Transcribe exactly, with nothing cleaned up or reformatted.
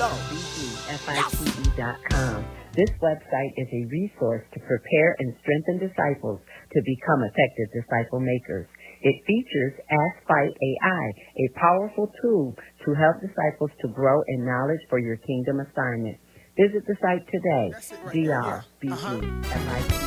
B G F I T E dot com. This website is a resource to prepare and strengthen disciples to become effective disciple makers. It features Ask Fight A I, a powerful tool to help disciples to grow in knowledge for your kingdom assignment. Visit the site today, That's it right D there, R B G F I T E. yeah. Uh-huh.